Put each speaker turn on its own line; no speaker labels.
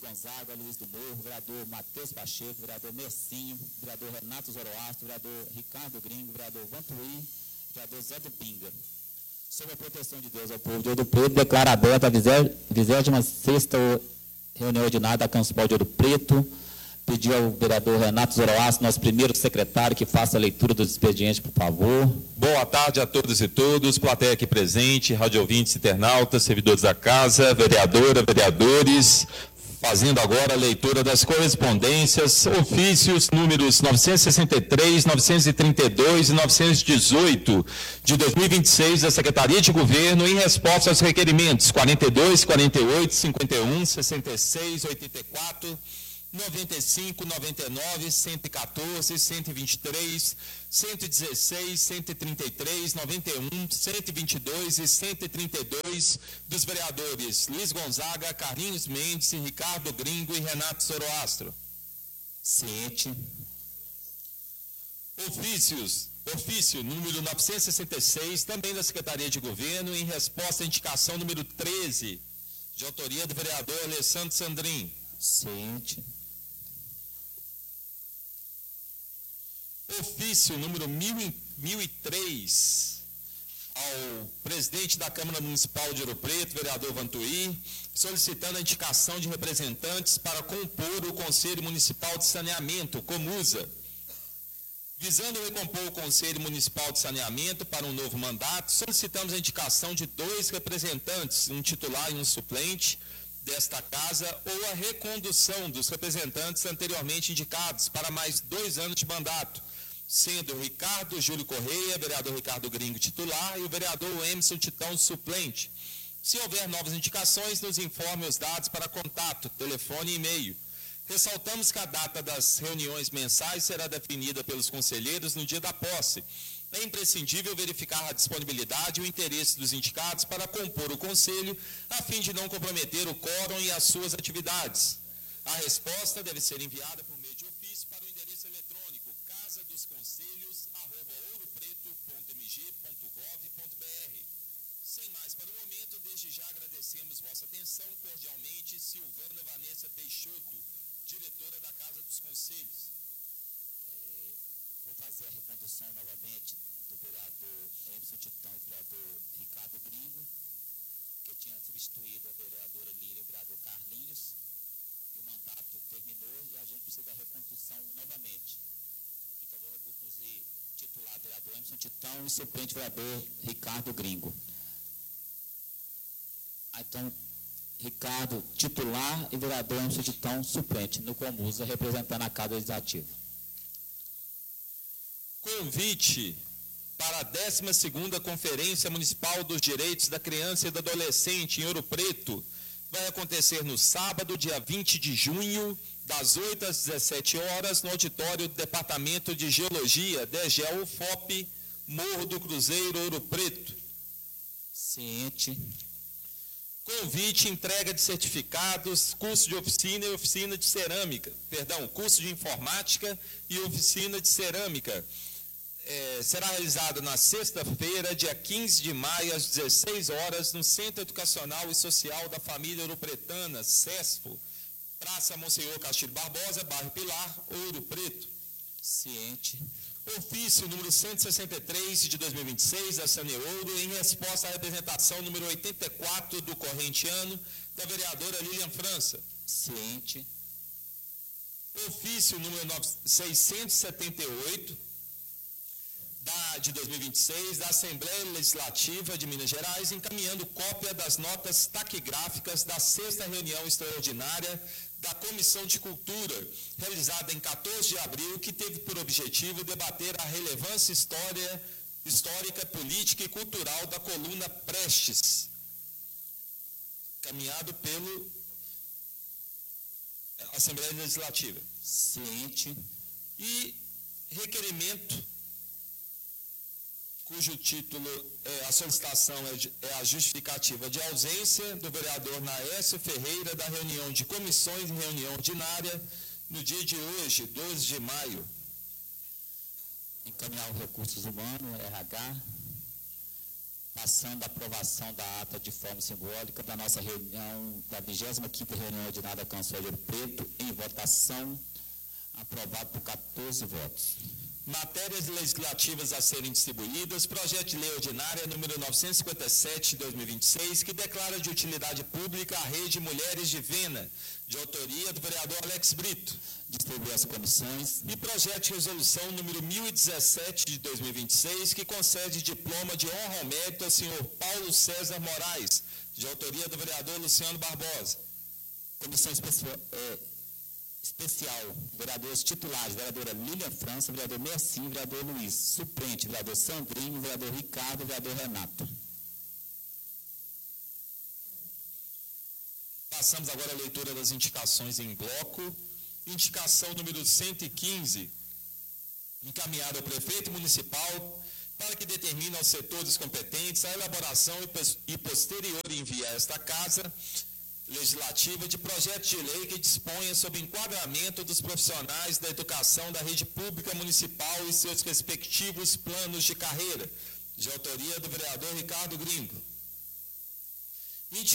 Gonzaga, Luiz do Morro, vereador Matheus Pacheco, vereador Mercinho, vereador Renato Zoroastro, vereador Ricardo Gringo, vereador Vantuí, vereador Zé do Pinga. Sob a proteção de Deus ao povo de Ouro Preto, declara aberta a 26ª reunião ordinária da Câmara Municipal de Ouro Preto. Pedir ao vereador Renato Zoroastro, nosso primeiro secretário, que faça a leitura dos expedientes, por favor.
Boa tarde a todos e todos, plateia aqui presente, rádio ouvintes, internautas, servidores da casa, vereadora, vereadores, fazendo agora a leitura das correspondências, ofícios números 963, 932 e 918 de 2026 da Secretaria de Governo em resposta aos requerimentos 42, 48, 51, 66, 84, 95, 99, 114, 123, 116, 133, 91, 122 e 132 dos vereadores Luiz Gonzaga, Carlinhos Mendes, Ricardo Gringo e Renato Zoroastro.
Ciente.
Ofício número 966, também da Secretaria de Governo, em resposta à indicação número 13, de autoria do vereador Alessandro Sandrin.
Ciente.
Ofício número 1003, ao presidente da Câmara Municipal de Ouro Preto, vereador Vantuí, solicitando a indicação de representantes para compor o Conselho Municipal de Saneamento, Comusa. Visando recompor o Conselho Municipal de Saneamento para um novo mandato, solicitamos a indicação de 2 representantes, um titular e um suplente, desta casa, ou a recondução dos representantes anteriormente indicados para mais 2 anos de mandato, sendo o Ricardo Júlio Correia, vereador Ricardo Gringo titular, e o vereador Emerson Titão suplente. Se houver novas indicações, nos informe os dados para contato, telefone e e-mail. Ressaltamos que a data das reuniões mensais será definida pelos conselheiros no dia da posse. É imprescindível verificar a disponibilidade e o interesse dos indicados para compor o conselho, a fim de não comprometer o quórum e as suas atividades. A resposta deve ser enviada por meio de ofício para o endereço eletrônico casadosconselhos@ouropreto.mg.gov.br. Sem mais para o momento, desde já agradecemos vossa atenção cordialmente, Silvana Vanessa Peixoto, diretora da Casa dos Conselhos.
Vou fazer a recondução novamente do vereador Emerson Titão e do vereador Ricardo Gringo, que tinha substituído a vereadora Lília e o vereador Carlinhos, e o mandato terminou e a gente precisa da recondução novamente. Então, vou reconduzir titular vereador Emerson Titão e suplente vereador Ricardo Gringo. Então, Ricardo titular e vereador Emerson Titão suplente no Comusa, representando a Casa Legislativa.
Convite para a 12ª Conferência Municipal dos Direitos da Criança e do Adolescente em Ouro Preto. Vai acontecer no sábado, dia 20 de junho, das 8 às 17 horas, no auditório do Departamento de Geologia, DGEL-UFOP, Morro do Cruzeiro, Ouro Preto.
Ciente.
Convite, entrega de certificados, curso de oficina e oficina de cerâmica. Curso de informática e oficina de cerâmica. Será realizado na sexta-feira, dia 15 de maio, às 16 horas, no Centro Educacional e Social da Família Ouropretana, CESFO, Praça Monsenhor Castilho Barbosa, bairro Pilar, Ouro Preto.
Ciente.
Ofício número 163 de 2026 da Saneouro, em resposta à representação número 84 do corrente ano da vereadora Lilian França.
Ciente.
Ofício número 678 de 2026 da Assembleia Legislativa de Minas Gerais, encaminhando cópia das notas taquigráficas da 6ª reunião extraordinária da Comissão de Cultura, realizada em 14 de abril, que teve por objetivo debater a relevância histórica, política e cultural da coluna Prestes, caminhado pelo Assembleia Legislativa.
Ciente.
E requerimento, cujo título, a solicitação é a justificativa de ausência do vereador Naécio Ferreira da reunião de comissões e reunião ordinária no dia de hoje, 12 de maio.
Encaminhar os recursos humanos, RH, Passando a aprovação da ata de forma simbólica da nossa reunião, da 25ª reunião ordinária da Câmara de Ouro Preto, em votação, aprovado por 14 votos.
Matérias legislativas a serem distribuídas, projeto de lei ordinária número 957 de 2026, que declara de utilidade pública a Rede Mulheres de Vena, de autoria do vereador Alex Brito.
Distribuir as comissões.
E projeto de resolução número 1017 de 2026, que concede diploma de honra ao mérito ao senhor Paulo César Moraes, de autoria do vereador Luciano Barbosa.
Comissão especial, vereadores titulares, vereadora Lília França, vereador Mercinho, vereador Luiz. Suplente, vereador Sandrinho, vereador Ricardo, vereador Renato.
Passamos agora à leitura das indicações em bloco. Indicação número 115, encaminhada ao prefeito municipal para que determine aos setores competentes a elaboração e posterior envio a esta Casa Legislativa de projeto de lei que disponha sobre enquadramento dos profissionais da educação da rede pública municipal e seus respectivos planos de carreira, de autoria do vereador Ricardo Gringo.